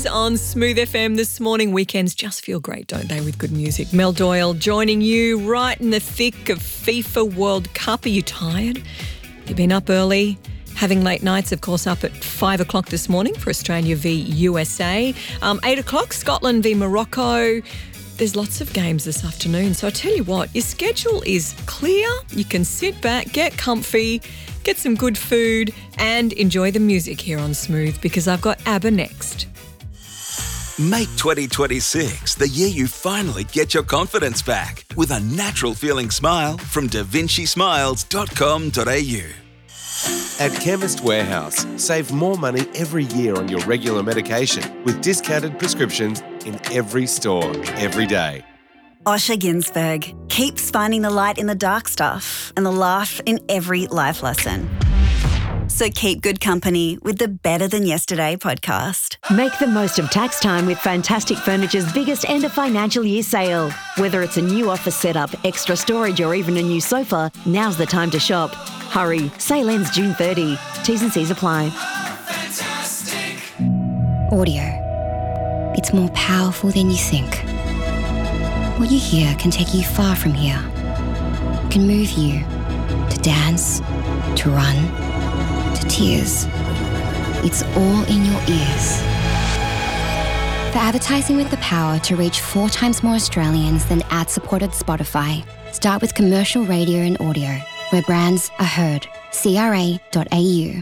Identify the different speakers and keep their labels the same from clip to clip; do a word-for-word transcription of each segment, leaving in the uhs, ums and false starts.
Speaker 1: News on Smooth F M this morning. Weekends just feel great, don't they, with good music. Mel Doyle joining you right in the thick of FIFA World Cup. Are you tired? You've been up early, having late nights, of course, up at five o'clock this morning for Australia v U S A. Um, eight o'clock, Scotland v Morocco. There's lots of games this afternoon. So I tell you what, your schedule is clear. You can sit back, get comfy, get some good food and enjoy the music here on Smooth, because I've got ABBA next.
Speaker 2: Make twenty twenty-six the year you finally get your confidence back with a natural feeling smile from da vinci smiles dot com dot a u.
Speaker 3: At Chemist Warehouse, save more money every year on your regular medication with discounted prescriptions in every store, every day.
Speaker 4: Osher Ginsberg keeps finding the light in the dark stuff and the laugh in every life lesson. So keep good company with the Better Than Yesterday podcast.
Speaker 5: Make the most of tax time with Fantastic Furniture's biggest end of financial year sale. Whether it's a new office setup, extra storage or even a new sofa, now's the time to shop. Hurry, sale ends June thirtieth. T's and C's apply.
Speaker 6: Fantastic. Audio. It's more powerful than you think. What you hear can take you far from here. It can move you to dance, to run, to tears. It's all in your ears. For advertising with the power to reach four times more Australians than ad-supported Spotify, start with commercial radio and audio, where brands are heard. C R A dot A U.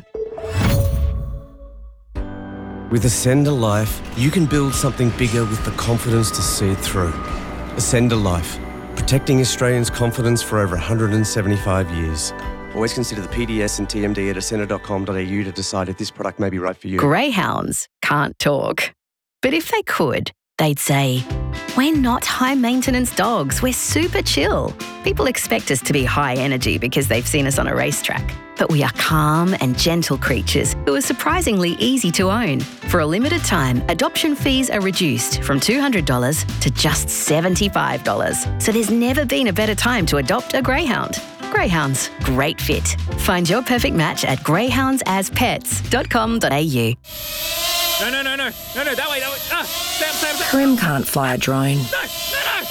Speaker 3: With Ascender Life, you can build something bigger with the confidence to see it through. Ascender Life, protecting Australians' confidence for over one hundred seventy-five years. Always consider the P D S and T M D at ascender dot com dot a u to decide if this product may be right for you.
Speaker 5: Greyhounds can't talk. But if they could, they'd say, "We're not high-maintenance dogs. We're super chill. People expect us to be high energy because they've seen us on a racetrack. But we are calm and gentle creatures who are surprisingly easy to own. For a limited time, adoption fees are reduced from two hundred dollars to just seventy-five dollars. So there's never been a better time to adopt a greyhound. Greyhounds, great fit. Find your perfect match at greyhounds as pets dot com dot a u.
Speaker 7: No, no, no, no, no, no, that way, that way. Ah, Sam, Sam, Sam.
Speaker 8: Karim can't fly a drone.
Speaker 7: No, no, no.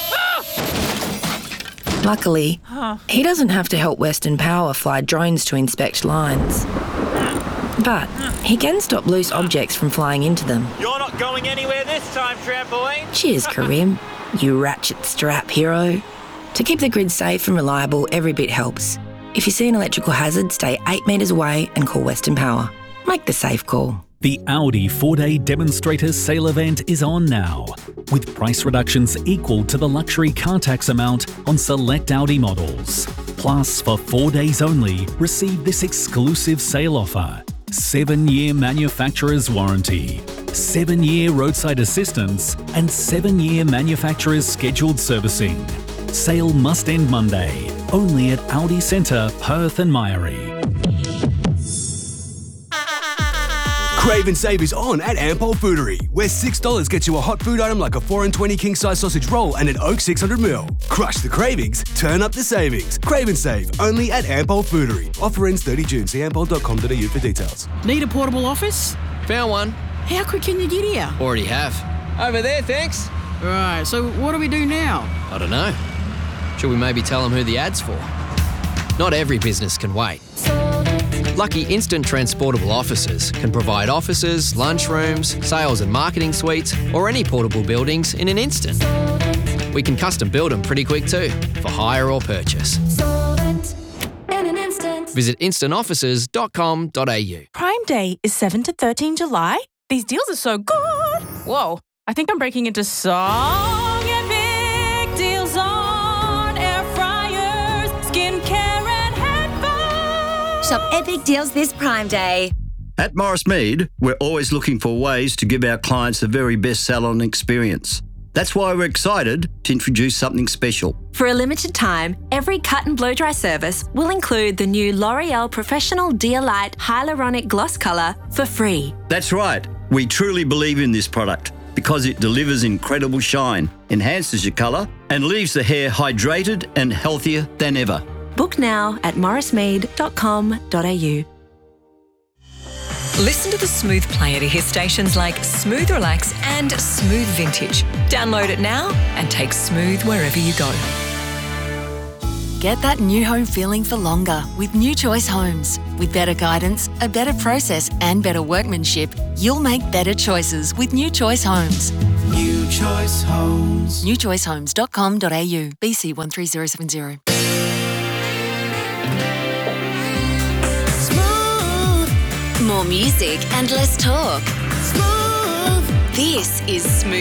Speaker 7: Ah!
Speaker 8: Luckily,
Speaker 7: Huh.
Speaker 8: he doesn't have to help Western Power fly drones to inspect lines. But he can stop loose objects from flying into them.
Speaker 7: You're not going anywhere this time, trampoline.
Speaker 8: Cheers, Karim, you ratchet strap hero. To keep the grid safe and reliable, every bit helps. If you see an electrical hazard, stay eight metres away and call Western Power. Make the safe call.
Speaker 9: The Audi four-day demonstrator sale event is on now, with price reductions equal to the luxury car tax amount on select Audi models. Plus, for four days only, receive this exclusive sale offer: seven-year manufacturer's warranty, seven-year roadside assistance, and seven-year manufacturer's scheduled servicing. Sale must end Monday, only at Audi Centre, Perth and Myrie.
Speaker 10: Crave and save is on at Ampol Foodery, where six dollars gets you a hot food item like a four and twenty king-size sausage roll and an Oak six hundred milliliters. Crush the cravings, turn up the savings. Crave and save, only at Ampol Foodery. Offer ends thirtieth of June. See ampol dot com dot a u for details.
Speaker 11: Need a portable office?
Speaker 12: Found one.
Speaker 11: How quick can you get here?
Speaker 12: Already have. Over there, thanks.
Speaker 11: Right, so what do we do now?
Speaker 12: I don't know. Should we maybe tell them who the ad's for? Not every business can wait. Lucky Instant Transportable Offices can provide offices, lunchrooms, sales and marketing suites, or any portable buildings in an instant. We can custom build them pretty quick too, for hire or purchase. Visit instant offices dot com dot a u.
Speaker 13: Prime Day is seventh to thirteenth July. These deals are so good. Whoa, I think I'm breaking into song and big deals on air fryers, skincare and headphones.
Speaker 14: Shop epic deals this Prime Day.
Speaker 15: At Morris Mead, we're always looking for ways to give our clients the very best salon experience. That's why we're excited to introduce something special.
Speaker 16: For a limited time, every cut and blow dry service will include the new L'Oreal Professional Dear-Light Hyaluronic Gloss Colour for free.
Speaker 15: That's right. We truly believe in this product because it delivers incredible shine, enhances your colour, and leaves the hair hydrated and healthier than ever.
Speaker 16: Book now at morris mead dot com dot a u.
Speaker 1: Listen to the Smooth Player to hear stations like Smooth Relax and Smooth Vintage. Download it now and take Smooth wherever you go.
Speaker 17: Get that new home feeling for longer with New Choice Homes. With better guidance, a better process and better workmanship, you'll make better choices with New Choice Homes.
Speaker 18: New Choice Homes.
Speaker 17: new choice homes dot com dot a u, B C one three zero seven zero.
Speaker 14: More music and less talk.
Speaker 18: Smooth.
Speaker 14: This is Smooth